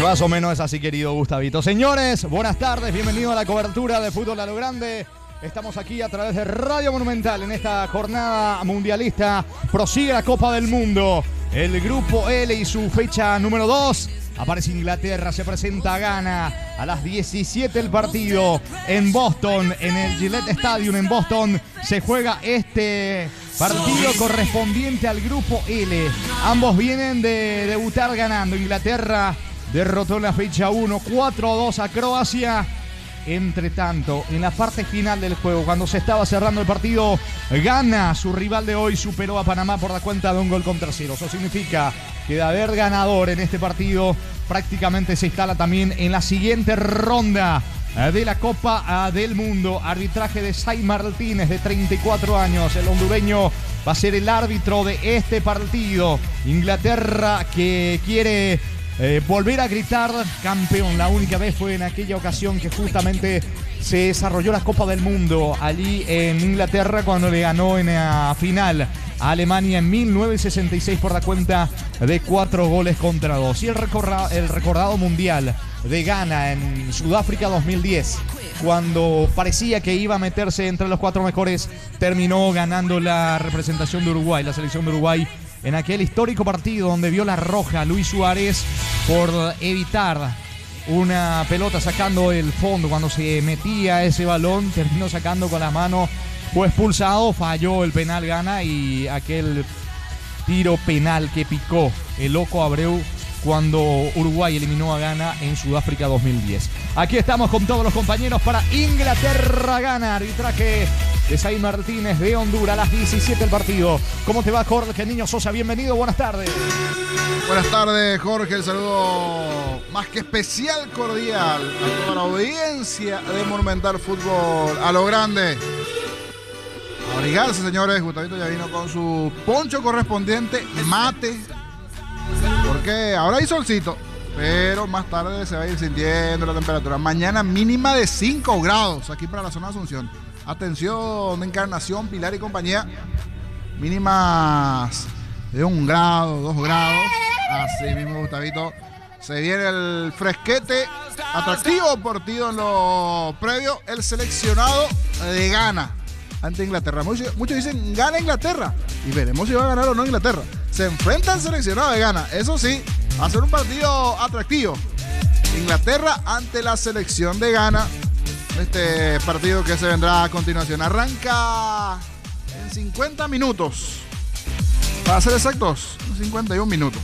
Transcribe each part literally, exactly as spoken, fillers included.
Más o menos es así, querido Gustavito. Señores, buenas tardes, bienvenidos a la cobertura de Fútbol a lo Grande. Estamos aquí a través de Radio Monumental en esta jornada mundialista. Prosigue la Copa del Mundo. El grupo L y su fecha número dos. Aparece Inglaterra, se presenta Ghana a las diecisiete el partido en Boston, en el Gillette Stadium en Boston. Se juega este partido correspondiente al grupo L. Ambos vienen de debutar ganando. Inglaterra derrotó en la fecha uno, cuatro a dos a Croacia. Entre tanto, en la parte final del juego, cuando se estaba cerrando el partido, Ghana, su rival de hoy, superó a Panamá por la cuenta de un gol contra cero. Eso significa que de haber ganador en este partido, prácticamente se instala también en la siguiente ronda de la Copa del Mundo. Arbitraje de Sai Martínez, de treinta y cuatro años. El hondureño va a ser el árbitro de este partido. Inglaterra, que quiere Eh, volver a gritar campeón. La única vez fue en aquella ocasión que justamente se desarrolló la Copa del Mundo allí en Inglaterra, cuando le ganó en la final a Alemania en mil novecientos sesenta y seis por la cuenta de cuatro goles contra dos. Y el, recorra, el recordado mundial de Ghana en Sudáfrica dos mil diez, cuando parecía que iba a meterse entre los cuatro mejores, terminó ganando la representación de Uruguay, la selección de Uruguay, en aquel histórico partido donde vio la roja Luis Suárez por evitar una pelota sacando el fondo. Cuando se metía ese balón, terminó sacando con la mano, fue expulsado, falló el penal Ghana, y aquel tiro penal que picó el loco Abreu cuando Uruguay eliminó a Ghana en Sudáfrica dos mil diez. Aquí estamos con todos los compañeros para Inglaterra-Ghana. Arbitraje de Sai Martínez de Honduras, a las diecisiete el partido. ¿Cómo te va, Jorge Niño Sosa? Bienvenido, buenas tardes. Buenas tardes, Jorge. El saludo más que especial, cordial a toda la audiencia de Monumental Fútbol a lo Grande. Abrigarse, señores. Gustavito ya vino con su poncho correspondiente, mate, porque ahora hay solcito, pero más tarde se va a ir sintiendo la temperatura. Mañana mínima de cinco grados aquí para la zona de Asunción. Atención, Encarnación, Pilar y compañía. Mínimas de un grado, dos grados. Así mismo, Gustavito. Se viene el fresquete. Atractivo partido en lo previo. El seleccionado de Ghana ante Inglaterra. Muchos, muchos dicen gana Inglaterra, y veremos si va a ganar o no Inglaterra. Se enfrenta al seleccionado de Ghana. Eso sí, va a ser un partido atractivo. Inglaterra ante la selección de Ghana. Este partido que se vendrá a continuación arranca en cincuenta minutos. Para ser exactos, cincuenta y un minutos.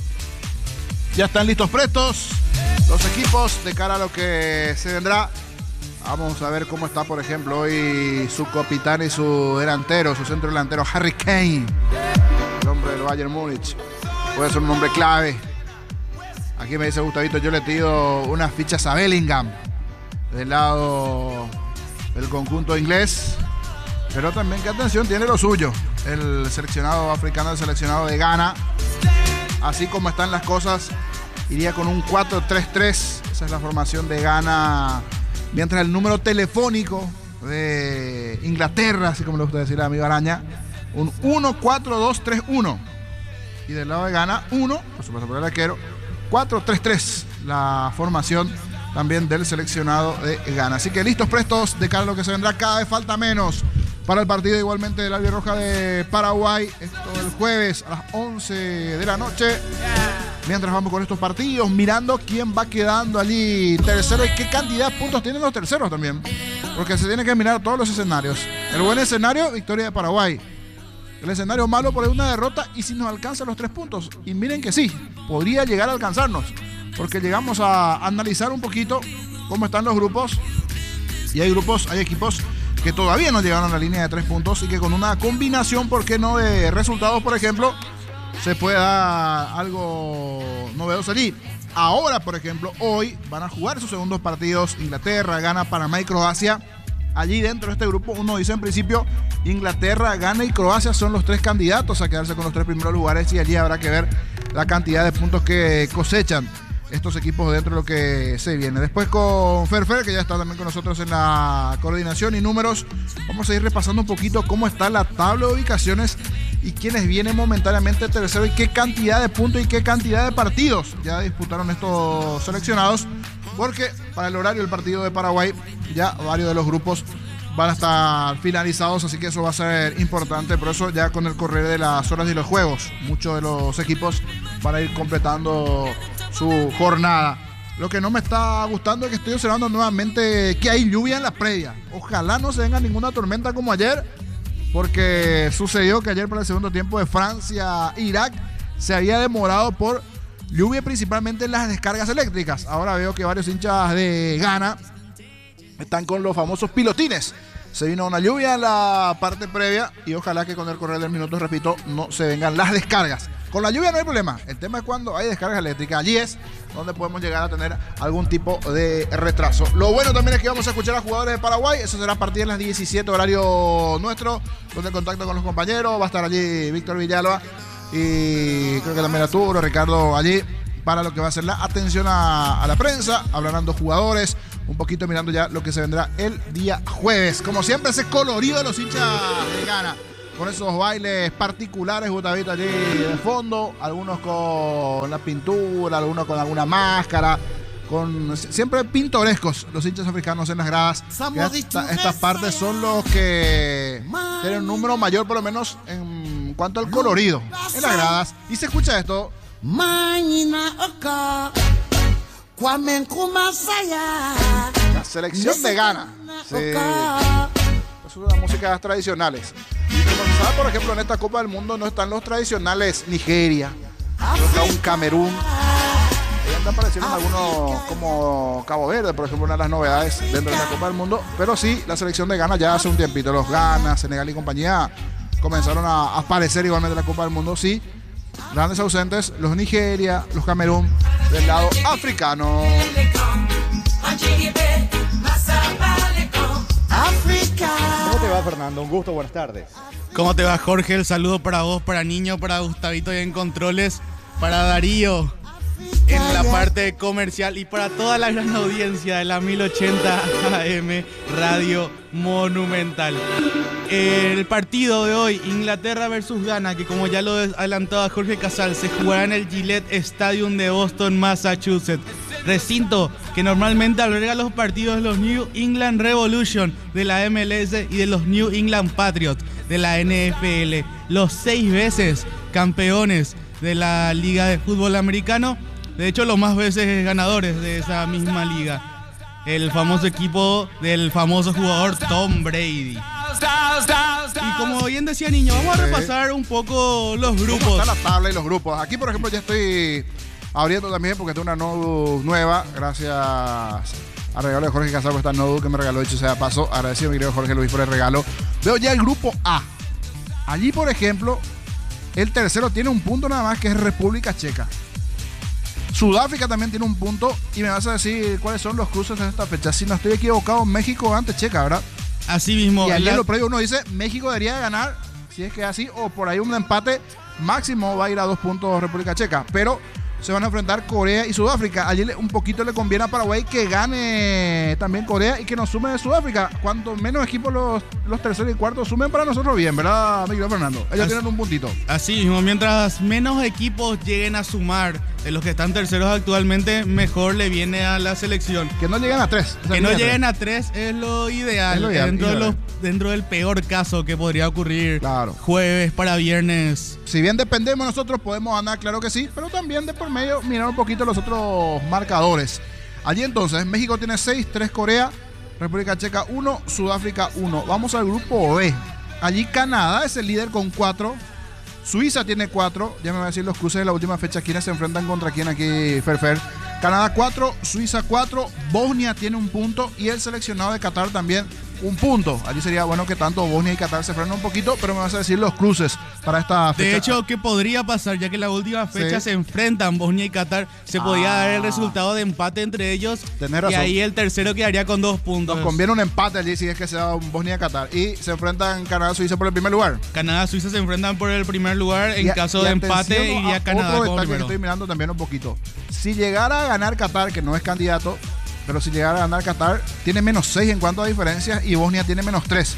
Ya están listos, prestos los equipos de cara a lo que se vendrá. Vamos a ver cómo está, por ejemplo, hoy su capitán y su delantero, su centro delantero, Harry Kane, el hombre del Bayern Múnich. Puede ser un hombre clave. Aquí me dice Gustavito, yo le tiro unas fichas a Bellingham del lado del conjunto inglés, pero también, que atención, tiene lo suyo el seleccionado africano, el seleccionado de Ghana. Así como están las cosas, iría con un cuatro tres tres. Esa es la formación de Ghana, mientras el número telefónico de Inglaterra, así como le gusta decir a amigo Araña, un uno cuatro dos tres uno. Y del lado de Ghana, uno, por supuesto por el arquero, cuatro tres tres, la formación también del seleccionado de Ghana. Así que listos, prestos de cara a lo que se vendrá. Cada vez falta menos para el partido igualmente del albirroja de Paraguay. Esto el jueves a las once de la noche. Mientras vamos con estos partidos, mirando quién va quedando allí tercero y qué cantidad de puntos tienen los terceros también. Porque se tiene que mirar todos los escenarios. El buen escenario, victoria de Paraguay. El escenario malo, por una derrota, y si nos alcanzan los tres puntos. Y miren que sí, podría llegar a alcanzarnos, porque llegamos a analizar un poquito cómo están los grupos. Y hay grupos, hay equipos que todavía no llegaron a la línea de tres puntos y que con una combinación, ¿por qué no?, de resultados, por ejemplo, se puede dar algo novedoso allí. Ahora, por ejemplo, hoy van a jugar sus segundos partidos Inglaterra, Ghana, Panamá y Croacia. Allí dentro de este grupo, uno dice en principio, Inglaterra, Ghana y Croacia son los tres candidatos a quedarse con los tres primeros lugares, y allí habrá que ver la cantidad de puntos que cosechan estos equipos dentro de lo que se viene. Después con Ferfer, que ya está también con nosotros en la coordinación y números, vamos a ir repasando un poquito cómo está la tabla de ubicaciones y quiénes vienen momentáneamente tercero y qué cantidad de puntos y qué cantidad de partidos ya disputaron estos seleccionados, porque para el horario del partido de Paraguay ya varios de los grupos van a estar finalizados, así que eso va a ser importante. Por eso ya con el correr de las horas y los juegos, muchos de los equipos van a ir completando su jornada. Lo que no me está gustando es que estoy observando nuevamente que hay lluvia en la previa. Ojalá no se venga ninguna tormenta como ayer, porque sucedió que ayer para el segundo tiempo de Francia-Irak se había demorado por lluvia, principalmente en las descargas eléctricas. Ahora veo que varios hinchas de Ghana están con los famosos pilotines. Se vino una lluvia en la parte previa y ojalá que con el correr del minuto, repito, no se vengan las descargas. Con la lluvia no hay problema. El tema es cuando hay descargas eléctricas. Allí es donde podemos llegar a tener algún tipo de retraso. Lo bueno también es que vamos a escuchar a jugadores de Paraguay. Eso será a partir de las diecisiete, horario nuestro, donde el contacto con los compañeros. Va a estar allí Víctor Villalba y creo que también Arturo, Ricardo allí, para lo que va a ser la atención a, a la prensa. Hablarán dos jugadores, un poquito mirando ya lo que se vendrá el día jueves. Como siempre, ese colorido de los hinchas de Ghana, con esos bailes particulares, Gustavito, allí de fondo, algunos con la pintura, algunos con alguna máscara, con siempre pintorescos los hinchas africanos en las gradas. Esta, estas partes son los que tienen un número mayor, por lo menos en cuanto al colorido en las gradas. Y se escucha esto. La selección de Ghana. Sí. Es una música tradicionales. Y como se sabe, por ejemplo, en esta Copa del Mundo no están los tradicionales Nigeria, no está un Camerún. Ya aparecieron algunos como Cabo Verde, por ejemplo, una de las novedades dentro de la Copa del Mundo. Pero sí, la selección de Ghana ya hace un tiempito. Los Ghana, Senegal y compañía comenzaron a aparecer igualmente en la Copa del Mundo. Sí, grandes ausentes, los Nigeria, los Camerún, del lado africano. ¿Cómo te va, Fernando? Un gusto, buenas tardes. ¿Cómo te va, Jorge? El saludo para vos, para Niño, para Gustavito y en controles, para Darío en la parte comercial y para toda la gran audiencia de la mil ochenta A M Radio Monumental. El partido de hoy, Inglaterra versus Ghana, que como ya lo adelantaba Jorge Casal, se jugará en el Gillette Stadium de Boston, Massachusetts. Recinto que normalmente alberga los partidos de los New England Revolution de la M L S y de los New England Patriots de la N F L. Los seis veces campeones de la Liga de Fútbol Americano. De hecho, los más veces ganadores de esa misma liga. El famoso equipo del famoso jugador Tom Brady. Y como bien decía Niño, vamos a repasar un poco los grupos. ¿Cómo está la tabla y los grupos? Aquí, por ejemplo, ya estoy abriendo también porque tengo una notebook nueva. Gracias al regalo de Jorge Casal, esta notebook que me regaló, dicho sea de paso. Agradecido a mi querido Jorge Luis por el regalo. Veo ya el grupo A. Allí, por ejemplo, el tercero tiene un punto nada más, que es República Checa. Sudáfrica también tiene un punto. Y me vas a decir cuáles son los cruces en esta fecha. Si no estoy equivocado, México antes Checa, ¿verdad? Así mismo. Y allí en lo previo uno dice, México debería ganar, si es que es así, o por ahí un empate máximo va a ir a dos puntos República Checa. Pero se van a enfrentar Corea y Sudáfrica. Allí un poquito le conviene a Paraguay que gane también Corea y que nos sume de Sudáfrica. Cuanto menos equipos los, los terceros y cuartos sumen, para nosotros bien, ¿verdad, Miguel Fernando? Ellos así, tienen un puntito. Así mismo, mientras menos equipos lleguen a sumar de los que están terceros actualmente, mejor le viene a la selección. Que no lleguen a tres. Que no lleguen a tres es lo ideal. Es lo ideal dentro, de los, dentro del peor caso que podría ocurrir, claro, jueves para viernes. Si bien dependemos nosotros, podemos ganar, claro que sí, pero también de por medio mirar un poquito los otros marcadores. Allí entonces, México tiene seis, tres Corea, República Checa uno, Sudáfrica uno. Vamos al grupo B. Allí Canadá es el líder con cuatro. Suiza tiene cuatro. Ya me va a decir los cruces de la última fecha. ¿Quiénes se enfrentan contra quién aquí, Fer Fer? Canadá cuatro, Suiza cuatro, Bosnia tiene un punto y el seleccionado de Qatar también un punto. Allí sería bueno que tanto Bosnia y Qatar se frenen un poquito, pero me vas a decir los cruces para esta fecha. De hecho, ¿qué podría pasar? Ya que la última fecha sí se enfrentan Bosnia y Qatar, se ah. podía dar el resultado de empate entre ellos. Tenés razón. Y ahí el tercero quedaría con dos puntos. Nos conviene un empate allí si es que se da un Bosnia y Qatar. Y se enfrentan Canadá y Suiza por el primer lugar. Canadá y Suiza se enfrentan por el primer lugar. En y, caso de empate, iría Canadá como primero. Que estoy mirando también un poquito. Si llegara a ganar Qatar, que no es candidato, pero si llegara a ganar Qatar, tiene menos seis en cuanto a diferencias y Bosnia tiene menos tres.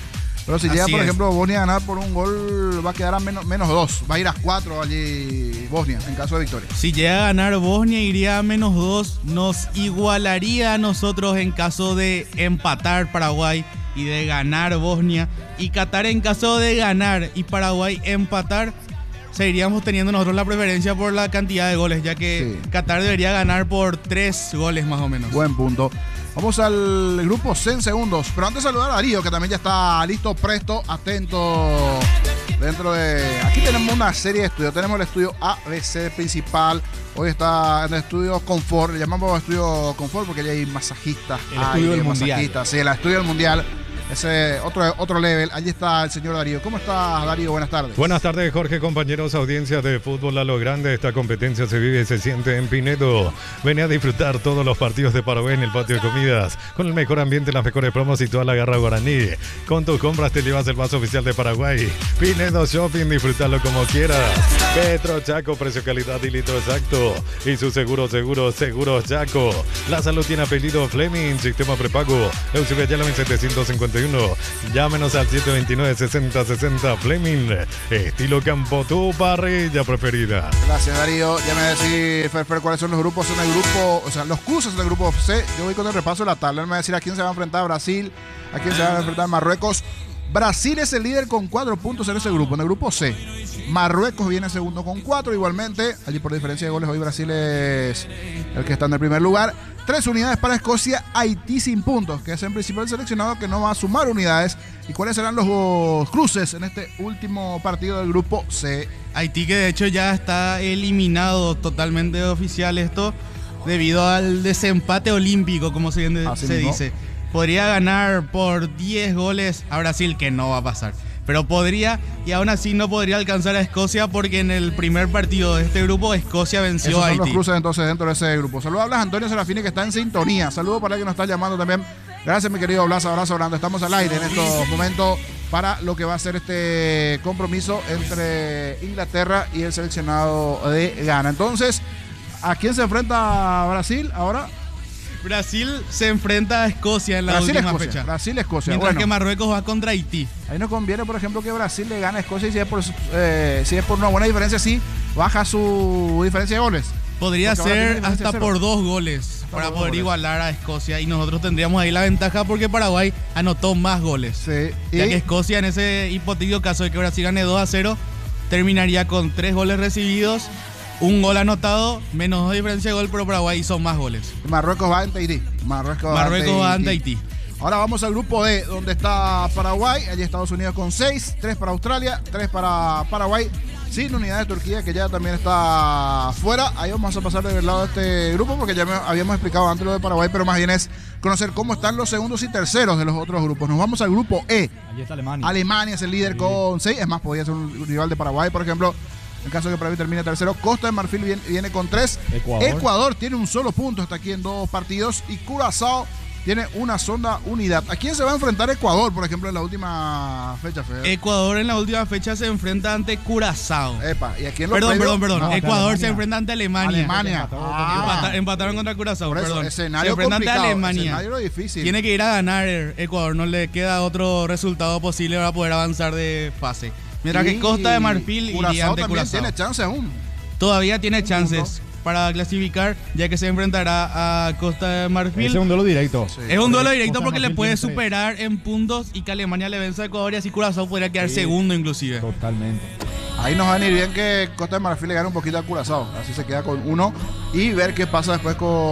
Pero si Así llega, por es. ejemplo, Bosnia a ganar por un gol, va a quedar a menos, menos dos. Va a ir a cuatro allí Bosnia, en caso de victoria. Si llega a ganar Bosnia, iría a menos dos. Nos igualaría a nosotros en caso de empatar Paraguay y de ganar Bosnia. Y Qatar, en caso de ganar y Paraguay empatar, seguiríamos teniendo nosotros la preferencia por la cantidad de goles, ya que Sí. Qatar debería ganar por tres goles más o menos. Buen punto. Vamos al grupo C en segundos. Pero antes saludar a Darío, que también ya está listo, presto, atento. Dentro de... Aquí tenemos una serie de estudios. Tenemos el estudio A B C principal. Hoy está en el estudio Confort. Le llamamos estudio Confort porque ya hay masajistas. El estudio hay del mundial. masajistas. Sí, el estudio del mundial. Ese otro, otro level. Allí está el señor Darío. ¿Cómo estás, Darío? Buenas tardes. Buenas tardes, Jorge, compañeros, audiencia de Fútbol a lo Grande. Esta competencia se vive y se siente en Pinedo. Ven a disfrutar todos los partidos de Paraguay en el patio de comidas, con el mejor ambiente, las mejores promos y toda la garra guaraní. Con tus compras te llevas el vaso oficial de Paraguay. Pinedo Shopping, disfrútalo como quieras. Petro Chaco, precio, calidad y litro exacto. Y su seguro, seguro, seguro Chaco. La salud tiene apellido Fleming, sistema prepago. Eusebio Ayala en setecientos cincuenta y uno. Llámenos al siete veintinueve, sesenta sesenta Fleming. Estilo campo, tu parrilla preferida. Gracias, Darío. Ya me decís, Ferfer, cuáles son los grupos en el grupo, o sea, los cruces del grupo C. Yo voy con el repaso de la tabla. Él me va a decir a quién se va a enfrentar Brasil, a quién se va a enfrentar Marruecos. Brasil es el líder con cuatro puntos en ese grupo, en el grupo C. Marruecos viene segundo con cuatro, igualmente. Allí por diferencia de goles, hoy Brasil es el que está en el primer lugar. Tres unidades para Escocia, Haití sin puntos, que es en principio el seleccionado que no va a sumar unidades. ¿Y cuáles serán los cruces en este último partido del grupo C? Haití, que de hecho ya está eliminado totalmente oficial esto, debido al desempate olímpico, como se, Así se mismo. dice. Podría ganar por diez goles a Brasil, que no va a pasar. Pero podría, y aún así no podría alcanzar a Escocia, porque en el primer partido de este grupo Escocia venció Esos a son Haití. los cruces entonces dentro de ese grupo. Saludos a Blas Antonio Serafini, que está en sintonía. Saludos para el que nos está llamando también. Gracias, mi querido Blas. Abrazo grande. Estamos al aire en estos momentos para lo que va a ser este compromiso entre Inglaterra y el seleccionado de Ghana. Entonces, ¿a quién se enfrenta Brasil ahora? Brasil se enfrenta a Escocia en la Brasil, última Escocia. fecha. Brasil, Escocia. Mientras Bueno, que Marruecos va contra Haití. ahí nos conviene, por ejemplo, que Brasil le gane a Escocia y si es por, eh, si es por una buena diferencia, sí, baja su diferencia de goles. Podría Porque ahora tiene ser diferencia hasta cero. por dos goles Hasta para por dos poder goles. igualar a Escocia, y nosotros tendríamos ahí la ventaja porque Paraguay anotó más goles. Sí. Ya Y que Escocia, en ese hipotético caso de que Brasil gane dos a cero, terminaría con tres goles recibidos, un gol anotado, menos dos diferencia de gol, pero Paraguay hizo más goles. Marruecos va ante Haití. Marruecos, Marruecos va ante Haití. Ahora vamos al grupo D, donde está Paraguay. Allí Estados Unidos con seis, tres para Australia, tres para Paraguay, sin unidad de Turquía, que ya también está fuera. Ahí vamos a pasar del lado de este grupo, porque ya me- habíamos explicado antes lo de Paraguay, pero más bien es conocer cómo están los segundos y terceros de los otros grupos. Nos vamos al grupo E. Allí está Alemania. Alemania es el líder Sí. con seis. Es más, podría ser un rival de Paraguay, por ejemplo. En caso de que Paraguay termine tercero, Costa de Marfil viene, viene con tres. Ecuador. Ecuador tiene un solo punto, está aquí en dos partidos. Y Curazao tiene una sola unidad. ¿A quién se va a enfrentar Ecuador, por ejemplo, en la última fecha, Fede? Ecuador en la última fecha se enfrenta ante Curazao. Epa, y aquí en los Perdón, previos- perdón, perdón. No, Ecuador Alemania. se enfrenta ante Alemania. Alemania. Empató con Ah, Empata- empataron contra Curazao, por eso, perdón. Se escenario enfrenta ante complicado, Alemania. escenario difícil. Tiene que ir a ganar Ecuador, no le queda otro resultado posible para poder avanzar de fase. Mientras Y que Costa de Marfil iría Curazao ante también Curazao. tiene chance aún. Todavía tiene Un chances punto. para clasificar, ya que se enfrentará a Costa de Marfil. Ese es un duelo directo. Sí. Es un duelo directo Costa de porque le Marfil puede tiene tres. superar en puntos y que Alemania le venza a Ecuador, y así Curazao podría quedar Sí. segundo inclusive. Totalmente. Ahí nos va a venir bien que Costa de Marfil le gane un poquito a Curazao. Así se queda con uno. Y ver qué pasa después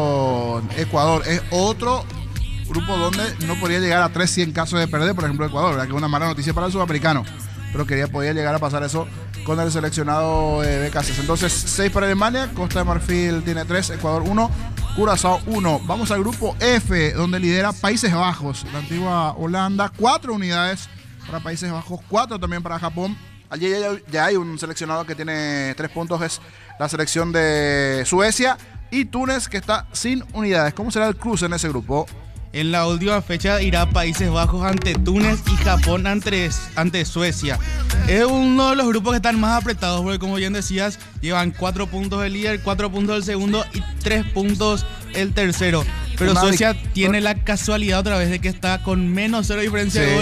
con Ecuador. Es otro grupo donde no podría llegar a tres si en caso de perder, por ejemplo, Ecuador, ¿verdad? Que es una mala noticia para el sudamericano. Pero quería podía llegar a pasar eso con el seleccionado de B K C. Entonces, seis para Alemania, Costa de Marfil tiene tres, Ecuador uno, Curazao uno. Vamos al grupo F, donde lidera Países Bajos, la antigua Holanda, cuatro unidades para Países Bajos, cuatro también para Japón. Allí ya, ya hay un seleccionado que tiene tres puntos, es la selección de Suecia, y Túnez, que está sin unidades. ¿Cómo será el cruce en ese grupo? En la última fecha irá Países Bajos ante Túnez y Japón ante, ante Suecia. Es uno de los grupos que están más apretados porque, como bien decías, llevan cuatro puntos el líder, cuatro puntos el segundo y tres puntos el tercero. Pero Una Suecia vic- tiene la casualidad otra vez de que está con menos cero diferencia Sí. de gol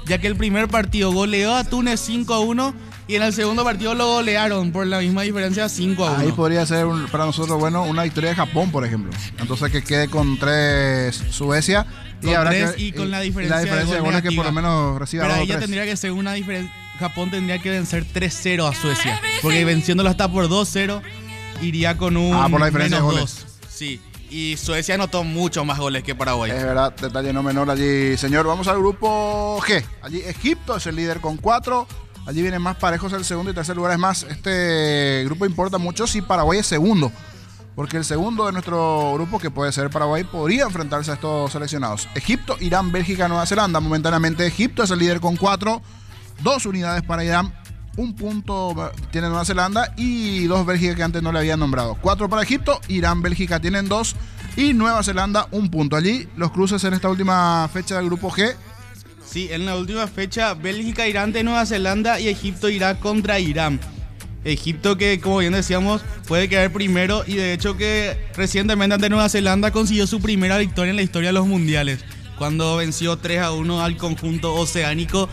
ya que el primer partido goleó a Túnez cinco a uno y en el segundo partido lo golearon por la misma diferencia cinco a uno. Ahí podría ser un, para nosotros, bueno, una victoria de Japón, por ejemplo. Entonces que quede con tres Suecia. Con y, habrá tres que, y con la y diferencia, la diferencia de goles que por lo menos reciba Pero dos ahí o ya tres. tendría que ser una diferencia. Japón tendría que vencer tres cero a Suecia, porque venciéndolo hasta por dos cero iría con un Ah, por la diferencia menos de goles. dos. Sí. Y Suecia anotó muchos más goles que Paraguay. Es verdad, detalle no menor allí, señor. Vamos al grupo G. Allí Egipto es el líder con cuatro. Allí vienen más parejos el segundo y tercer lugar. Es más, este grupo importa mucho si Paraguay es segundo. Porque el segundo de nuestro grupo, que puede ser Paraguay, podría enfrentarse a estos seleccionados. Egipto, Irán, Bélgica, Nueva Zelanda. Momentáneamente Egipto es el líder con cuatro. Dos unidades para Irán. Un punto tiene Nueva Zelanda y dos Bélgica que antes no le habían nombrado. Cuatro para Egipto, Irán, Bélgica tienen dos y Nueva Zelanda un punto. Allí los cruces en esta última fecha del grupo G. Sí, en la última fecha Bélgica irá ante Nueva Zelanda y Egipto irá contra Irán. Egipto que, como bien decíamos, puede quedar primero y de hecho que recientemente ante Nueva Zelanda consiguió su primera victoria en la historia de los mundiales, cuando venció tres a uno al conjunto oceánico.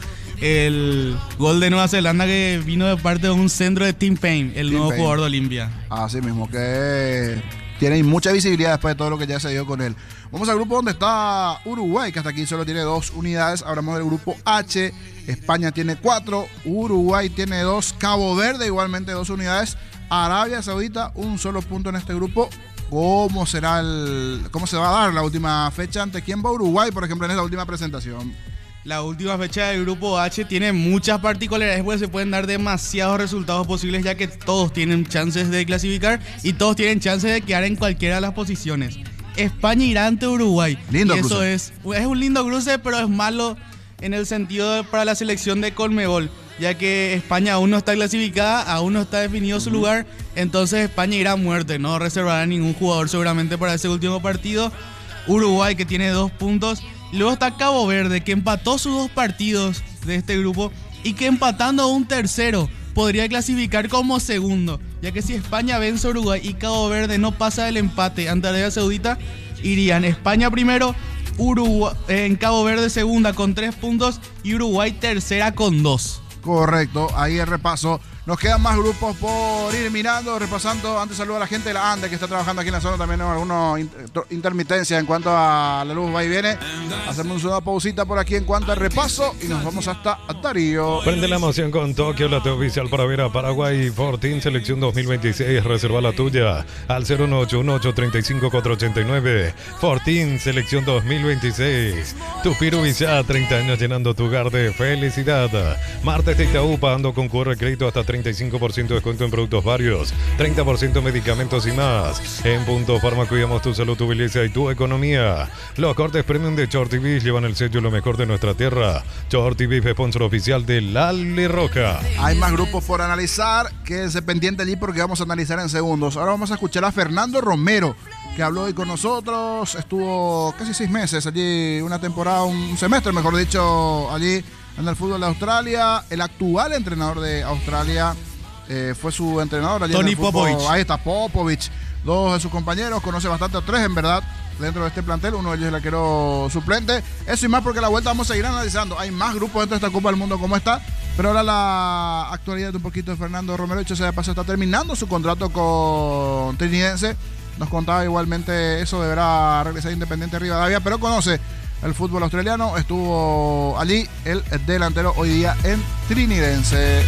El gol de Nueva Zelanda que vino de parte de un centro de Tim Payne, el Tim nuevo Payne. jugador de Olimpia. Así mismo, que tiene mucha visibilidad después de todo lo que ya se dio con él. Vamos al grupo donde está Uruguay, que hasta aquí solo tiene dos unidades. Hablamos del grupo H. España tiene cuatro, Uruguay tiene dos, Cabo Verde igualmente dos unidades, Arabia Saudita un solo punto en este grupo. ¿Cómo será el, cómo se va a dar la última fecha? ¿Ante quién va Uruguay, por ejemplo, en esta última presentación? La última fecha del grupo H tiene muchas particularidades porque se pueden dar demasiados resultados posibles, ya que todos tienen chances de clasificar y todos tienen chances de quedar en cualquiera de las posiciones. España irá ante Uruguay. Lindo y eso cruce. es, es un lindo cruce, pero es malo en el sentido de, para la selección de Conmebol, ya que España aún no está clasificada, aún no está definido su lugar, entonces España irá a muerte, no reservará ningún jugador seguramente para ese último partido. Uruguay, que tiene dos puntos. Y luego está Cabo Verde, que empató sus dos partidos de este grupo y que empatando a un tercero podría clasificar como segundo, ya que si España vence a Uruguay y Cabo Verde no pasa el empate ante Arabia Saudita, irían España primero, Uruguay, eh, en Cabo Verde segunda con tres puntos y Uruguay tercera con dos. Correcto, ahí el repaso. Nos quedan más grupos por ir mirando, repasando. Antes saludo a la gente de la ANDE que está trabajando aquí en la zona. También hay algunas intermitencias en cuanto a la luz va y viene. Hacemos una pausita por aquí en cuanto al repaso y nos vamos hasta Darío. Prende la emoción con Tokio, la T oficial para ver a Paraguay. Fortín Selección dos mil veintiséis. Reserva la tuya al cero uno ocho uno ocho tres cinco cuatro ocho nueve. Fortín Selección dos mil veintiséis. Tu Piru Visa, treinta años llenando tu hogar de felicidad. Martes de Itaú pagando con Q R crédito hasta treinta y cinco por ciento de descuento en productos varios, treinta por ciento medicamentos y más. En Punto Farma cuidamos tu salud, tu belleza y tu economía. Los cortes premium de Shorty Beef llevan el sello lo mejor de nuestra tierra. Shorty Beef, sponsor oficial de Lali Roca. Hay más grupos por analizar, quédense pendiente allí porque vamos a analizar en segundos. Ahora vamos a escuchar a Fernando Romero, que habló hoy con nosotros, estuvo casi seis meses allí, una temporada, un semestre mejor dicho, allí en el fútbol de Australia. El actual entrenador de Australia eh, fue su entrenador allí Tony en el fútbol. Popovich. Ahí está Popovich, dos de sus compañeros, conoce bastante a tres en verdad dentro de este plantel, uno de ellos es el arquero suplente. Eso y más porque a la vuelta vamos a seguir analizando. Hay más grupos dentro de esta Copa del Mundo como esta, pero ahora la actualidad de un poquito de Fernando Romero. Dicho sea de paso, está terminando su contrato con Trinidense. Nos contaba igualmente eso, deberá regresar Independiente de Rivadavia, pero conoce el fútbol australiano. Estuvo allí el delantero hoy día en Trinidense.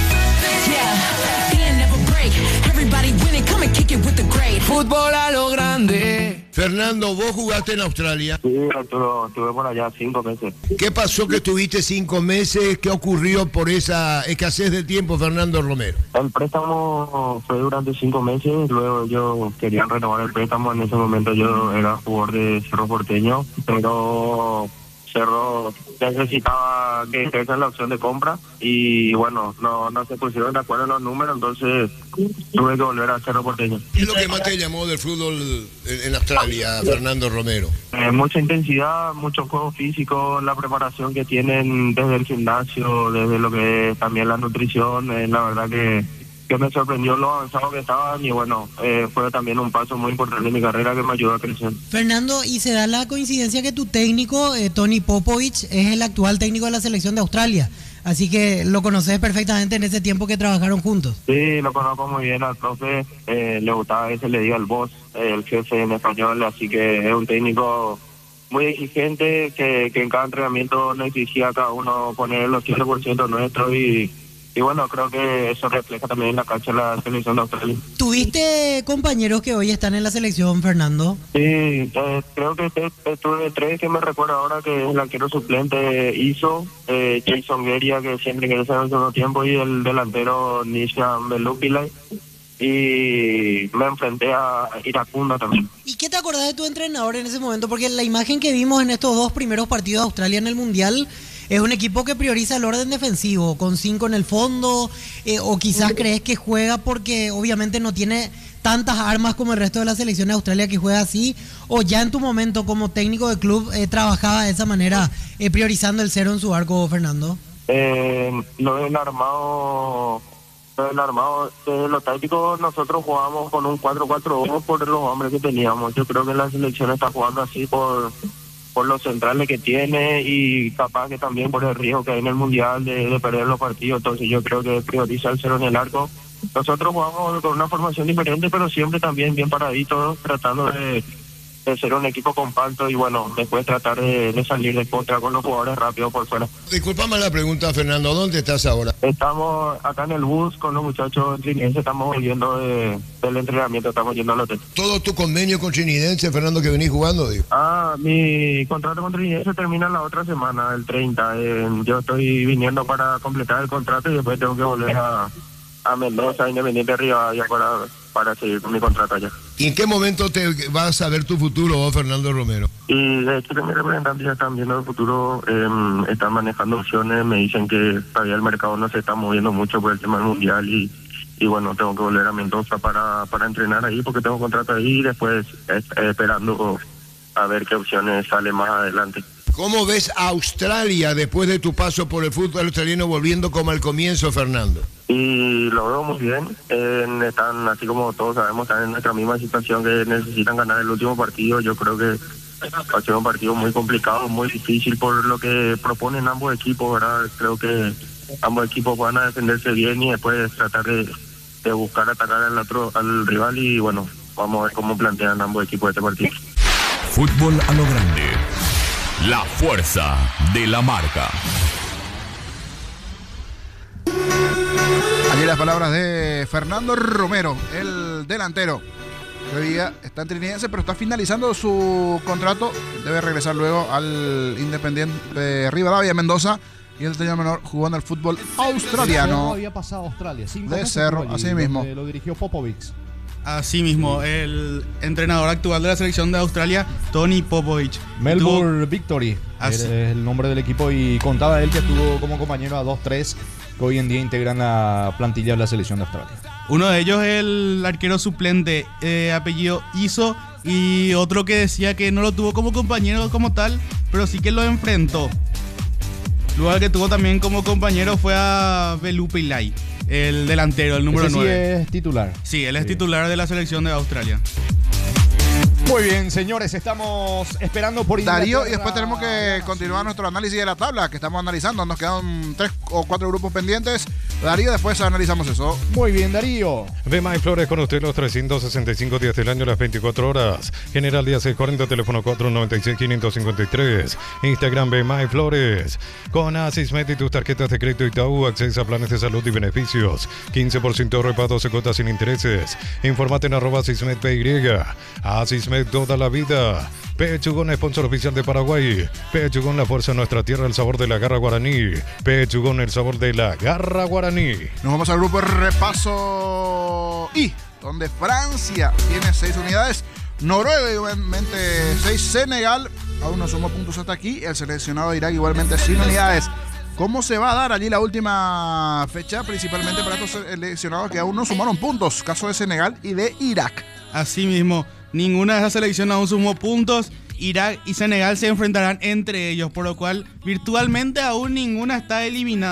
Fútbol a lo grande. Fernando, vos jugaste en Australia. Sí, Arturo, estuve por allá cinco meses. ¿Qué pasó que estuviste cinco meses? ¿Qué ocurrió por esa escasez de tiempo, Fernando Romero? El préstamo fue durante cinco meses, luego ellos querían renovar el préstamo. En ese momento yo era jugador de Cerro Porteño, pero Cerro necesitaba que ejerza la opción de compra y bueno, no, no se pusieron de acuerdo en los números, entonces tuve que volver a Cerro Porteño. ¿Qué es lo que más te llamó del fútbol en, en Australia, Fernando Romero? Eh, mucha intensidad, mucho juego físico, la preparación que tienen desde el gimnasio, desde lo que es también la nutrición, eh, la verdad que, que me sorprendió lo avanzado que estaban y bueno, eh, fue también un paso muy importante en mi carrera que me ayudó a crecer. Fernando, y se da la coincidencia que tu técnico, eh, Tony Popovich, es el actual técnico de la selección de Australia, así que lo conoces perfectamente en ese tiempo que trabajaron juntos. Sí, lo conozco muy bien al profe, eh, le gustaba a veces le diga el boss, eh, el jefe en español, así que es un técnico muy exigente que, que en cada entrenamiento nos exigía a cada uno poner los cien por ciento nuestro y, y bueno, creo que eso refleja también en la cancha de la selección de Australia. ¿Tuviste compañeros que hoy están en la selección, Fernando? Sí, eh, creo que este, tuve tres que me recuerdo ahora, que es el arquero suplente Iso, eh, Jason Gueria, que siempre ingresa en el segundo tiempo, y el delantero Nisha Melupilay. Y me enfrenté a Iracunda también. ¿Y qué te acordás de tu entrenador en ese momento? Porque la imagen que vimos en estos dos primeros partidos de Australia en el Mundial es un equipo que prioriza el orden defensivo, con cinco en el fondo, eh, o quizás crees que juega porque obviamente no tiene tantas armas como el resto de la selección de Australia que juega así, o ya en tu momento como técnico de club eh, trabajaba de esa manera, eh, priorizando el cero en su arco, Fernando. Eh, lo del armado... El armado de lo táctico, nosotros jugábamos con un cuatro cuatro dos por los hombres que teníamos. Yo creo que la selección está jugando así por por los centrales que tiene y capaz que también por el riesgo que hay en el Mundial de, de perder los partidos. Entonces yo creo que prioriza el cero en el arco. Nosotros jugamos con una formación diferente, pero siempre también bien paraditos, tratando de, de ser un equipo compacto y bueno, después tratar de, de salir de contra con los jugadores rápidos por fuera. Disculpame la pregunta, Fernando, ¿dónde estás ahora? Estamos acá en el bus con los muchachos trinidenses, estamos volviendo de, del entrenamiento, estamos yendo al hotel. ¿Todo tu convenio con Trinidense, Fernando, que venís jugando, digo? Ah, mi contrato con Trinidense termina la otra semana, el treinta. Eh, yo estoy viniendo para completar el contrato y después tengo que volver a, a Mendoza, Independiente Rivadavia, para, para seguir con mi contrato allá. ¿Y en qué momento te vas a ver tu futuro vos, Fernando Romero? Y de hecho que mis representantes ya están viendo el futuro, eh, están manejando opciones, me dicen que todavía el mercado no se está moviendo mucho por el tema del Mundial y, y bueno, tengo que volver a Mendoza para, para entrenar ahí porque tengo contrato ahí y después eh, esperando a ver qué opciones salen más adelante. ¿Cómo ves a Australia después de tu paso por el fútbol australiano volviendo como al comienzo, Fernando? Y lo veo muy bien, eh, están, así como todos sabemos, están en nuestra misma situación que necesitan ganar el último partido. Yo creo que va a ser un partido muy complicado, muy difícil por lo que proponen ambos equipos, ¿verdad? Creo que ambos equipos van a defenderse bien y después tratar de, de buscar atacar al otro, al rival y bueno, vamos a ver cómo plantean ambos equipos este partido. Fútbol a lo grande. La fuerza de la marca. Allí las palabras de Fernando Romero, el delantero, que hoy día está en Trinidense, pero está finalizando su contrato. Debe regresar luego al Independiente de Rivadavia, Mendoza. Y el señor menor jugó en el fútbol australiano. Había pasado a Australia, cinco de meses Cerro, allí, así mismo. Lo dirigió Popovich. Así mismo, el entrenador actual de la selección de Australia, Tony Popovich. Melbourne Victory Así. es el nombre del equipo y contaba él que estuvo como compañero a dos tres que hoy en día integran la plantilla de la selección de Australia. Uno de ellos es el arquero suplente, eh, apellido Iso, y otro que decía que no lo tuvo como compañero como tal, pero sí que lo enfrentó. Luego que tuvo también como compañero fue a Velupilay, el delantero, el número Ese sí nueve. es titular. Sí, él es Sí. titular de la selección de Australia. Muy bien, señores, estamos esperando por Darío, Inglaterra. y después tenemos que continuar nuestro análisis de la tabla que estamos analizando. Nos quedan tres o cuatro grupos pendientes. Darío, después analizamos eso. Muy bien, Darío. Ve My Flores con usted los trescientos sesenta y cinco días del año, las veinticuatro horas. General Díaz seiscientos cuarenta, teléfono cuatro noventa y seis, quinientos cincuenta y tres. Instagram Ve My Flores. Con Asismet y tus tarjetas de crédito Itaú, acceso a planes de salud y beneficios. quince por ciento de ahorro, doce cuotas sin intereses. Infórmate en arroba Asismet P Y. Asismet toda la vida. Pechugón, sponsor oficial de Paraguay. Pechugón, la fuerza de nuestra tierra, el sabor de la garra guaraní. Pechugón, el sabor de la garra guaraní. Nos vamos al grupo de repaso I, donde Francia tiene seis unidades, Noruega igualmente seis, Senegal aún no sumó puntos hasta aquí, el seleccionado de Irak igualmente sin unidades. ¿Cómo se va a dar allí la última fecha, principalmente para estos seleccionados que aún no sumaron puntos? Caso de Senegal y de Irak. Así mismo, ninguna de esas selecciones aún sumó puntos. Irak y Senegal se enfrentarán entre ellos, por lo cual virtualmente aún ninguna está eliminada.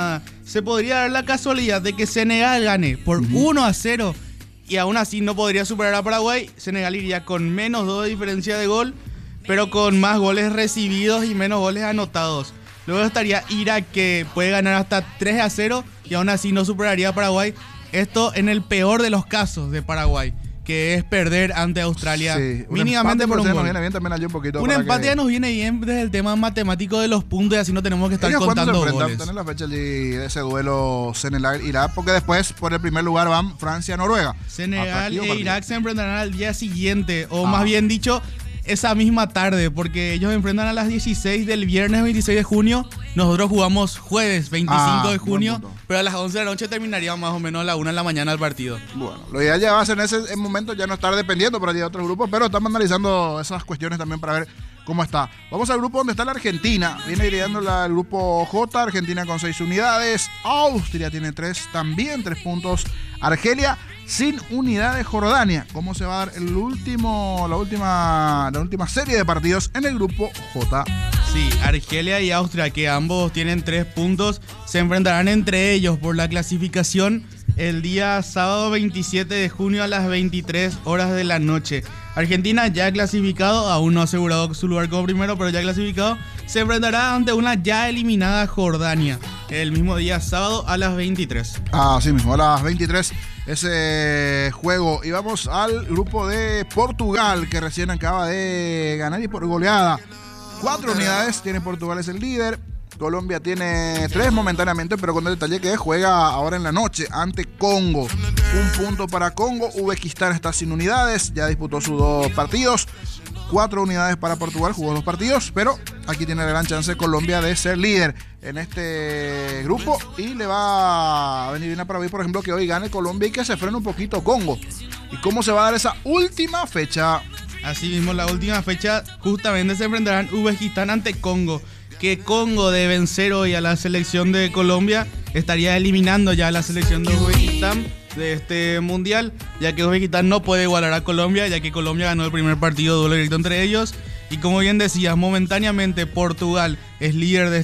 se podría dar la casualidad de que Senegal gane por uh-huh. uno a cero y aún así no podría superar a Paraguay. Senegal iría con menos dos de diferencia de gol, pero con más goles recibidos y menos goles anotados. Luego estaría Irak, que puede ganar hasta tres a cero y aún así no superaría a Paraguay. Esto en el peor de los casos de Paraguay, que es perder ante Australia, sí, mínimamente por un gol. Nos viene bien también allí un poquito. Un empate que... ya nos viene bien desde el tema matemático de los puntos y así no tenemos que estar Ellos contando goles. Tener la fecha allí de ese duelo Senegal-Irak, porque después por el primer lugar van Francia-Noruega. Senegal e Irak se enfrentarán al día siguiente, o ah. más bien dicho, esa misma tarde, porque ellos enfrentan a las dieciséis del viernes veintiséis de junio. Nosotros jugamos jueves veinticinco ah, de junio, pero a las once de la noche terminaría más o menos a la una de la mañana el partido. Bueno, lo ideal ya va a ser en ese momento ya no estar dependiendo por allí de otros grupos, pero estamos analizando esas cuestiones también para ver cómo está. Vamos al grupo donde está la Argentina. Viene liderando el grupo J, Argentina con seis unidades. Austria tiene tres, también tres puntos. Argelia sin unidades. Jordania. ¿Cómo se va a dar el último, la última, la última serie de partidos en el grupo J? Sí, Argelia y Austria, que ambos tienen tres puntos, se enfrentarán entre ellos por la clasificación el día sábado veintisiete de junio a las veintitrés horas de la noche. Argentina ya clasificado, aún no ha asegurado su lugar como primero, pero ya clasificado, se enfrentará ante una ya eliminada Jordania el mismo día sábado a las veintitrés. Ah, sí mismo, a las veintitrés ese juego. Y vamos al grupo de Portugal, que recién acaba de ganar y por goleada. Cuatro unidades tiene Portugal, es el líder. Colombia tiene tres momentáneamente, pero con el detalle que juega ahora en la noche ante Congo. Un punto para Congo. Uzbekistán está sin unidades, ya disputó sus dos partidos. Cuatro unidades para Portugal, jugó dos partidos, pero aquí tiene la gran chance Colombia de ser líder en este grupo y le va a venir bien a Paraguay, por ejemplo, que hoy gane Colombia y que se frene un poquito Congo. ¿Y cómo se va a dar esa última fecha? Así mismo, la última fecha justamente se enfrentarán Uzbekistán ante Congo, que Congo de vencer hoy a la selección de Colombia estaría eliminando ya a la selección de Uzbekistán de este mundial, ya que Uzbekistán no puede igualar a Colombia, ya que Colombia ganó el primer partido duelo directo entre ellos. Y como bien decías, momentáneamente Portugal es líder de